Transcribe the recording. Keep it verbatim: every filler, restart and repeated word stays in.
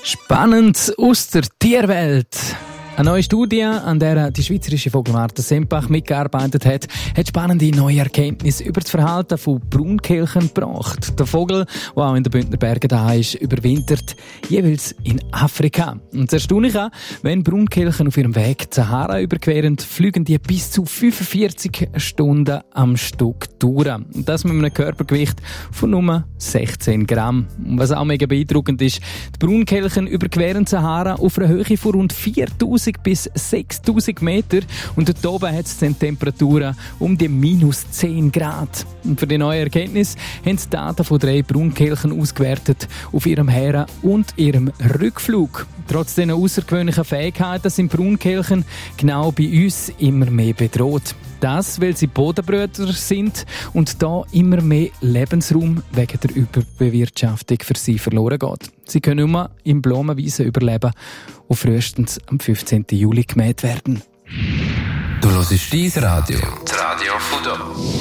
Spannend aus der Tierwelt. Eine neue Studie, an der die Schweizerische Vogelwarte Sempach mitgearbeitet hat, hat spannende neue Erkenntnisse über das Verhalten von Braunkehlchen gebracht. Der Vogel, der auch in den Bündner Bergen da ist, überwintert jeweils in Afrika. Und das Erstaunliche, wenn Braunkehlchen auf ihrem Weg die Sahara überqueren, fliegen die bis zu fünfundvierzig Stunden am Stück durch. Und das mit einem Körpergewicht von nur sechzehn Gramm. Und was auch mega beeindruckend ist, die Braunkehlchen überqueren die Sahara auf einer Höhe von rund viertausend bis sechstausend Meter und dort oben hat es dann Temperaturen um die minus zehn Grad. Und für die neue Erkenntnis haben sie Daten von drei Braunkehlchen ausgewertet auf ihrem Her- und ihrem Rückflug. Trotz dieser außergewöhnlichen Fähigkeiten sind Braunkehlchen genau bei uns immer mehr bedroht. Das, weil sie Bodenbrüter sind und da immer mehr Lebensraum wegen der Überbewirtschaftung für sie verloren geht. Sie können nur im Blumenwiese überleben und frühestens am fünfzehnten Juli gemäht werden. Du hörst dein Radio. Das Radio von da.